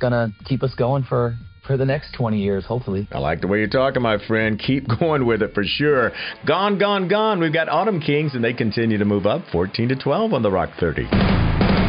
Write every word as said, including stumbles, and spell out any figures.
going to keep us going for, for the next twenty years, hopefully. I like the way you're talking, my friend. Keep going with it for sure. Gone, gone, gone. We've got Autumn Kings, and they continue to move up fourteen to twelve on the Rock thirty.